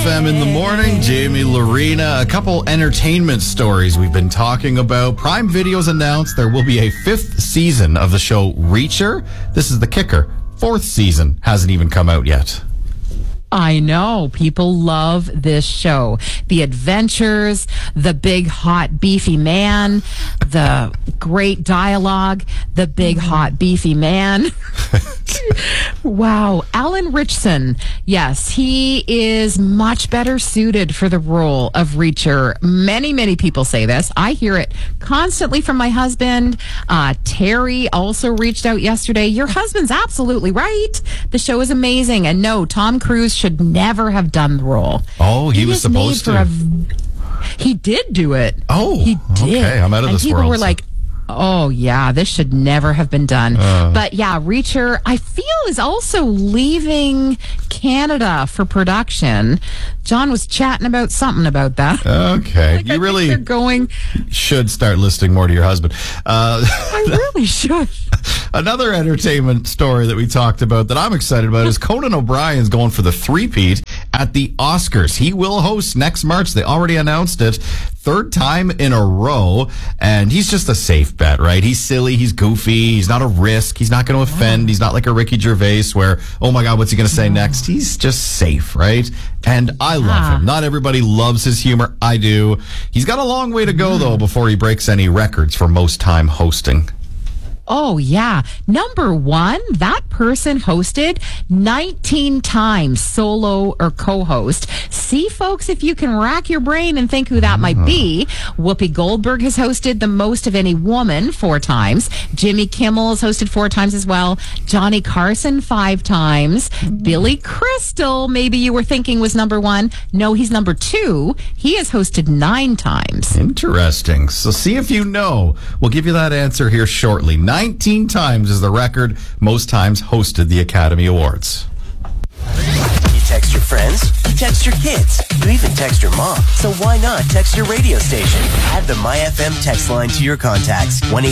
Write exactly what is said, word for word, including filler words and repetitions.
F M in the morning. Jamie Lorena. A couple entertainment stories we've been talking about. Prime Video's announced there will be a fifth season of the show Reacher. This is the kicker. Fourth season hasn't even come out yet. I know. People love this show. The adventures, the big, hot, beefy man, the great dialogue, the big, hot, beefy man. Wow. Alan Ritchson. Yes, he is much better suited for the role of Reacher. Many, many people say this. I hear it constantly from my husband. Uh, Terry also reached out yesterday. Your husband's absolutely right. The show is amazing. And no, Tom Cruise should never have done the role. Oh, he, he was supposed to. A, he did do it. Oh, he did. Okay, I'm out of and this people world. People were so. like, oh, yeah, this should never have been done. Uh, but yeah, Reacher, I feel, is also leaving Canada for production. John was chatting about something about that. Okay. like you I really they're going. should start listening more to your husband. Uh, I really should. Another entertainment story that we talked about that I'm excited about is Conan O'Brien's going for the three-peat at the Oscars. He will host next March. They already announced it. Third time in a row. And he's just a safe bet, right? He's silly. He's goofy. He's not a risk. He's not going to offend. He's not like a Ricky Gervais where, oh my God, what's he going to say next? He's just safe, right? And I love ah. him. Not everybody loves his humor. I do. He's got a long way to go, though, before he breaks any records for most time hosting. Oh, yeah. Number one, that person hosted nineteen times, solo or co-host. See, folks, if you can rack your brain and think who that might be. Whoopi Goldberg has hosted the most of any woman four times. Jimmy Kimmel has hosted four times as well. Johnny Carson five times. Billy Crystal, maybe you were thinking was number one. No, he's number two. He has hosted nine times. Interesting. So see if you know. We'll give you that answer here shortly. nineteen times is the record most times hosted the Academy Awards. You text your friends, you text your kids, you even text your mom. So why not text your radio station? Add the MyFM text line to your contacts. one eight